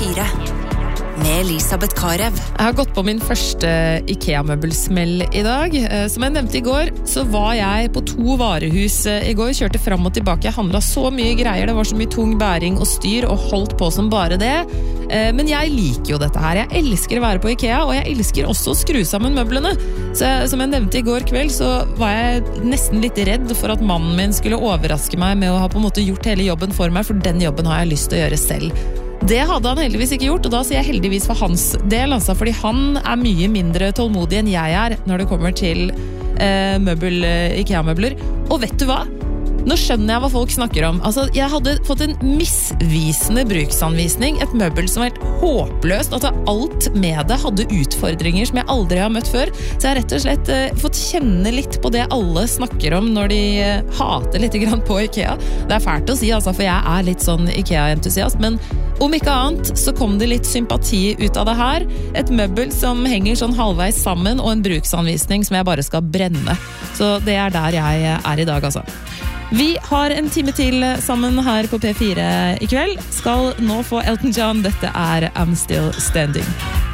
P4 med Elisabeth Karev. Jeg har gått på min første IKEA-møbelsmell i dag. Som jeg nevnte i går, så var jeg på 2 varehus i går, kjørte fram og tilbake. Jeg handlet så mye greier, det var så mye tung bæring og styr, og holdt på som bare det. Men jeg liker jo dette her. Jeg elsker å være på IKEA, og jeg elsker også å skru sammen møblene. Så som jeg nevnte i går kveld, så var jeg nesten litt redd for at mannen min skulle overraske meg med å ha på en måte gjort hele jobben for meg, for den jobben har jeg lyst til å gjøre selv. Det hadde han heldigvis ikke gjort, og da sier jeg heldigvis for hans del, altså, fordi han er mye mindre tålmodig enn jeg er når det kommer til IKEA-møbler. Og vet du hva? Nå skjønner jeg hva folk snakker om. Altså, jeg hadde fått en misvisende bruksanvisning, et møbel som var helt håpløst, at alt med det hadde utfordringer som jeg aldri har møtt før. Så jeg har rett og slett fått kjenne litt på det alle snakker om når de hater litt grann på IKEA. Det er fælt å si, altså, for jeg er litt sånn IKEA-entusiast, men om ikke annet så kom det litt sympati ut av det her. Et møbel som henger sånn halvveis sammen, og en bruksanvisning som jeg bare skal brenne. Så det er der jeg er i dag, altså. Vi har en time til sammen her på P4 i kveld. Skal nå få Elton John. Dette er I'm Still Standing.